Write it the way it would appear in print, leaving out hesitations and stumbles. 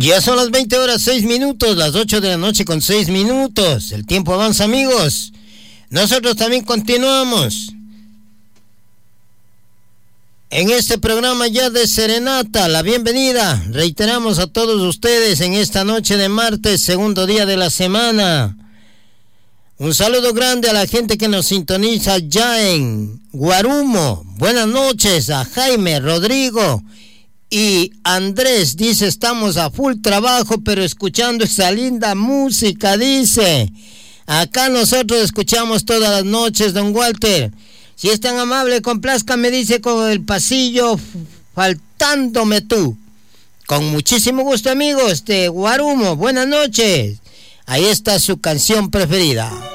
Ya son las 20 horas 6 minutos, las 8 de la noche con 6 minutos. El tiempo avanza, amigos. Nosotros también continuamos en este programa ya de Serenata. La bienvenida reiteramos a todos ustedes en esta noche de martes, segundo día de la semana. Un saludo grande a la gente que nos sintoniza ya en Guarumo. Buenas noches a Jaime, Rodrigo y Andrés. Dice, estamos a full trabajo, pero escuchando esa linda música, dice. Acá nosotros escuchamos todas las noches, don Walter. Si es tan amable, complázcame, dice, con el pasillo Faltándome tú. Con muchísimo gusto, amigos de Guarumo. Buenas noches. Ahí está su canción preferida.